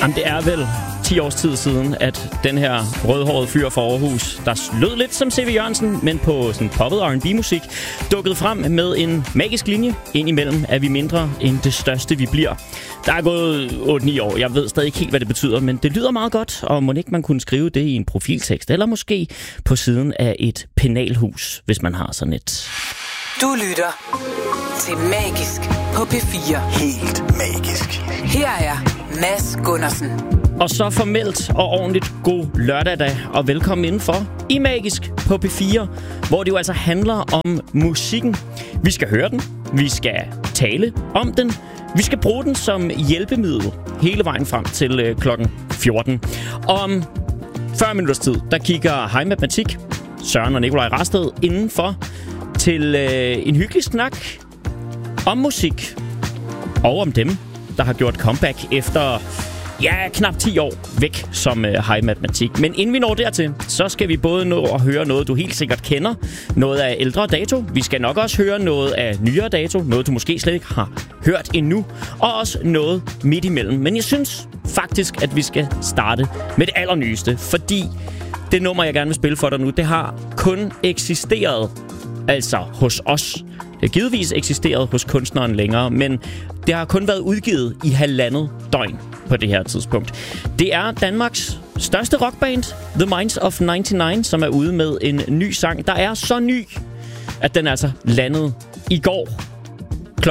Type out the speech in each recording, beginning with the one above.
Jamen, det er vel 10 års tid siden, at den her rødhårede fyr fra Aarhus, der lød lidt som C.V. Jørgensen, men på sådan poppet R&B-musik, dukkede frem med en magisk linje. Indimellem er vi mindre end det største, vi bliver. Der er gået 8-9 år. Jeg ved stadig ikke helt, hvad det betyder, men det lyder meget godt, og må ikke man kunne skrive det i en profiltekst, eller måske på siden af et penalhus, hvis man har sådan et. Du lytter til Magisk på P4. Helt magisk. Her er Mads Gundersen. Og så formelt og ordentligt god lørdag dag, og velkommen indenfor i Magisk på P4, hvor det jo altså handler om musikken. Vi skal høre den, vi skal tale om den, vi skal bruge den som hjælpemiddel hele vejen frem til klokken 14. Om 40 minutters tid, der kigger Hej Matematik, Søren og Nikolaj Rasted indenfor til en hyggelig snak om musik og om dem, der har gjort comeback efter knap 10 år væk som Hej Matematik. Men inden vi når dertil, så skal vi både nå at høre noget, du helt sikkert kender, noget af ældre dato. Vi skal nok også høre noget af nyere dato, noget du måske slet ikke har hørt endnu, og også noget midt imellem. Men jeg synes faktisk, at vi skal starte med det allernyeste, fordi det nummer, jeg gerne vil spille for dig nu, det har kun eksisteret altså hos os. Det har givetvis eksisteret hos kunstneren længere, men det har kun været udgivet i 1,5 døgn på det her tidspunkt. Det er Danmarks største rockband, The Minds of 99, som er ude med en ny sang, der er så ny, at den altså landede i går kl.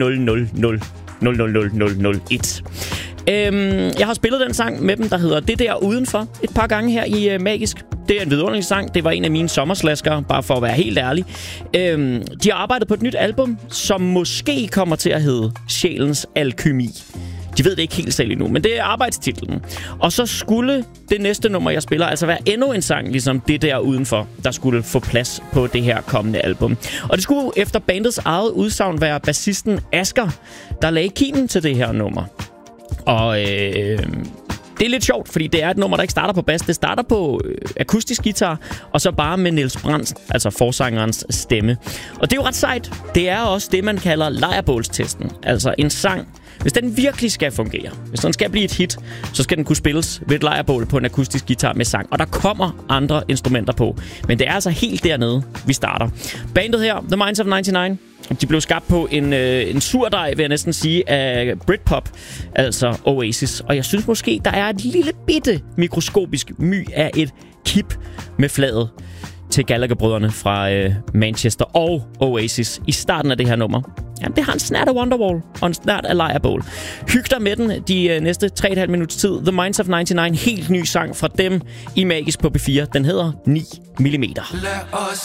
00:00:0001. Jeg har spillet den sang med dem, der hedder Det der udenfor, et par gange her i Magisk. Det er en vidunderlig sang. Det var en af mine sommerslaskere, bare for at være helt ærlig. De har arbejdet på et nyt album, som måske kommer til at hedde Sjælens Alkymi. De ved det ikke helt selv endnu, men det er arbejdstitlen. Og så skulle det næste nummer, jeg spiller, altså være endnu en sang, ligesom Det der udenfor, der skulle få plads på det her kommende album. Og det skulle efter bandets eget udsagn være bassisten Asger, der lagde kimen til det her nummer. Og det er lidt sjovt, fordi det er et nummer, der ikke starter på bas. Det starter på akustisk guitar, og så bare med Niels Brandt, altså forsangerens stemme. Og det er jo ret sejt. Det er også det, man kalder lejrbålstesten. Altså en sang, hvis den virkelig skal fungere, hvis den skal blive et hit, så skal den kunne spilles ved et lejrbål på en akustisk guitar med sang. Og der kommer andre instrumenter på. Men det er altså helt dernede, vi starter. Bandet her, The Minds of 99, de blev skabt på en surdej, vil jeg næsten sige, af Britpop, altså Oasis. Og jeg synes måske, der er et lille bitte mikroskopisk my af et kip med flaget til Gallagher-brødrene fra Manchester og Oasis i starten af det her nummer. Jamen, det har en snert af Wonderwall og en snert af Lejrbål. Hyg dig med den de næste 3,5 minutters tid. The Minds of 99, helt ny sang fra dem i Magisk på P4. Den hedder 9 mm. Lad os